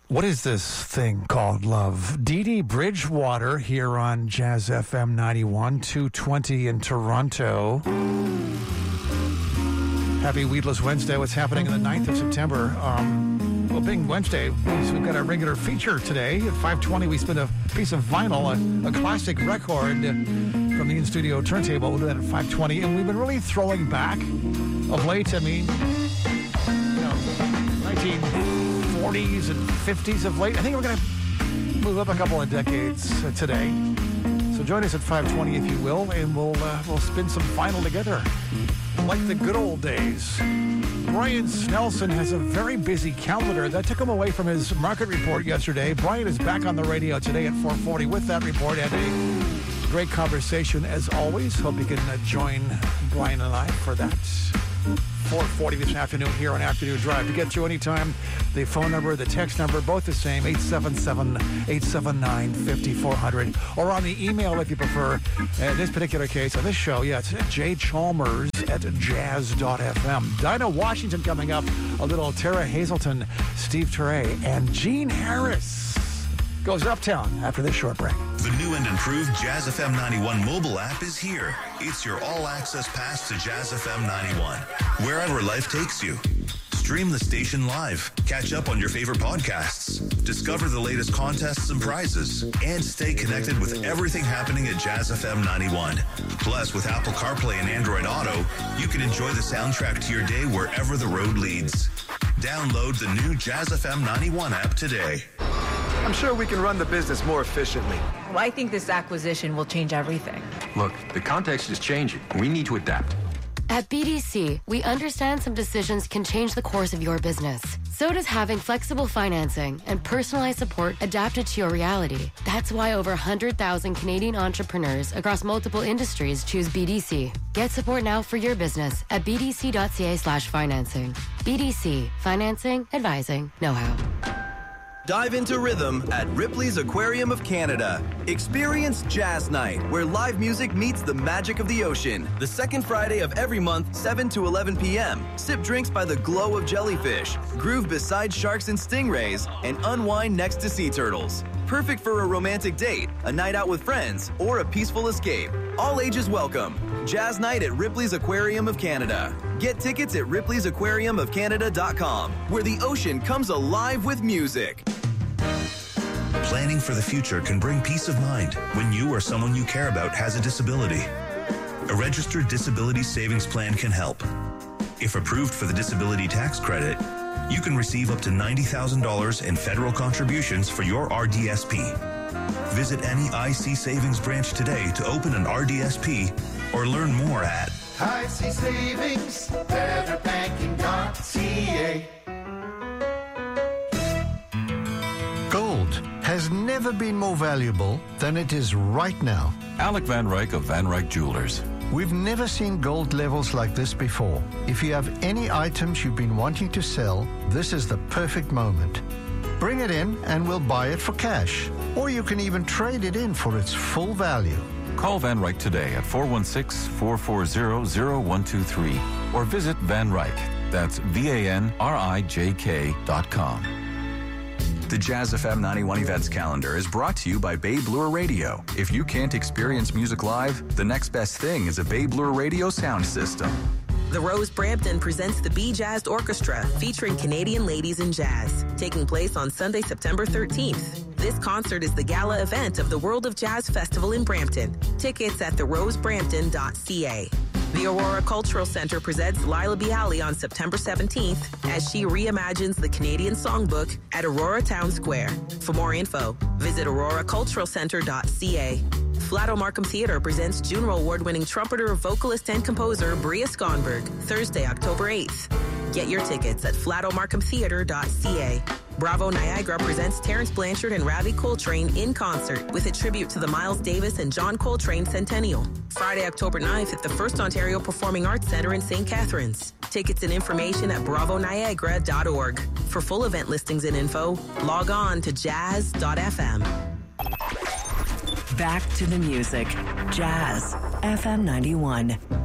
What is this thing called love? Dee Dee Bridgewater here on Jazz FM 91, 220 in Toronto. Happy Weedless Wednesday. What's happening on the 9th of September? Well, being Wednesday, we've got a regular feature today. At 5:20, we spin a piece of vinyl, a classic record from the in-studio turntable. We'll do that at 5:20. And we've been really throwing back of late. I mean, 1940s and 50s of late. I think we're going to move up a couple of decades today. So join us at 5:20 if you will, and we'll spin some vinyl together like the good old days. Brian Snelson has a very busy calendar. That took him away from his market report yesterday. Brian is back on the radio today at 4:40 with that report and a great conversation as always. Hope you can join Brian and I for that. 4:40 this afternoon here on Afternoon Drive. To get through anytime, the phone number, the text number, both the same, 877-879-5400. Or on the email if you prefer. In this particular case, on this show, it's jchalmers@jazz.fm. Dinah Washington coming up, a little Tara Hazelton, Steve Turre, and Gene Harris goes uptown after this short break. The new and improved Jazz FM 91 mobile app is here. It's your all-access pass to Jazz FM 91, wherever life takes you. Stream the station live, catch up on your favorite podcasts, discover the latest contests and prizes, and stay connected with everything happening at Jazz FM 91. Plus, with Apple CarPlay and Android Auto, you can enjoy the soundtrack to your day wherever the road leads. Download the new Jazz FM 91 app today. I'm sure we can run the business more efficiently. Well, I think this acquisition will change everything. Look, the context is changing. We need to adapt. At BDC, we understand some decisions can change the course of your business. So does having flexible financing and personalized support adapted to your reality. That's why over 100,000 Canadian entrepreneurs across multiple industries choose BDC. Get support now for your business at bdc.ca/financing. BDC, financing, advising, know-how. Dive into rhythm at Ripley's Aquarium of Canada. Experience Jazz Night, where live music meets the magic of the ocean. The second Friday of every month, 7 to 11 p.m. Sip drinks by the glow of jellyfish, groove beside sharks and stingrays, and unwind next to sea turtles. Perfect for a romantic date, a night out with friends, or a peaceful escape. All ages welcome. Jazz Night at Ripley's Aquarium of Canada. Get tickets at ripleysAquariumofcanada.com, where the ocean comes alive with music. Planning for the future can bring peace of mind when you or someone you care about has a disability. A registered disability savings plan can help. If approved for the disability tax credit, you can receive up to $90,000 in federal contributions for your RDSP. Visit any IC Savings branch today to open an RDSP or learn more at IC Savings, betterbanking.ca. Gold has never been more valuable than it is right now. Alec Van Ryk of Van Ryk Jewelers. We've never seen gold levels like this before. If you have any items you've been wanting to sell, this is the perfect moment. Bring it in and we'll buy it for cash. Or you can even trade it in for its full value. Call Van Ryk today at 416-440-0123 or visit Van Ryk. That's VANRIJK.com. The Jazz FM 91 events calendar is brought to you by Babe Lure Radio. If you can't experience music live, the next best thing is a Babe Lure Radio sound system. The Rose Brampton presents the Be Jazzed Orchestra, featuring Canadian ladies in jazz, taking place on Sunday, September 13th. This concert is the gala event of the World of Jazz Festival in Brampton. Tickets at therosebrampton.ca. The Aurora Cultural Centre presents Lila Bialy on September 17th as she reimagines the Canadian Songbook at Aurora Town Square. For more info, visit auroraculturalcentre.ca. Flato Markham Theatre presents Juno Award-winning trumpeter, vocalist, and composer Bria Skonberg, Thursday, October 8th. Get your tickets at flatomarkhamtheatre.ca. Bravo Niagara presents Terence Blanchard and Ravi Coltrane in concert with a tribute to the Miles Davis and John Coltrane Centennial. Friday, October 9th at the First Ontario Performing Arts Centre in St. Catharines. Tickets and information at bravoniagara.org. For full event listings and info, log on to jazz.fm. Back to the music. Jazz FM 91.